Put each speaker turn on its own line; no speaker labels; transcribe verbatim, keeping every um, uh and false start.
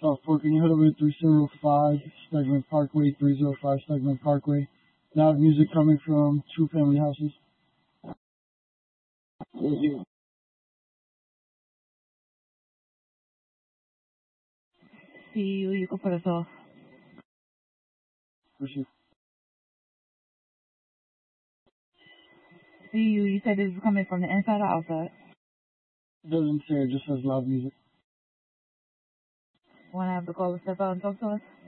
Southport, can you head over to three oh five Stegman Parkway, three oh five Stegman Parkway? Loud music coming from two family houses.
See you, you can put us off.
Appreciate
See you, you said this was coming from the inside or outside?
it. Doesn't say, it just says loud music.
Want to have the caller step out and talk to us?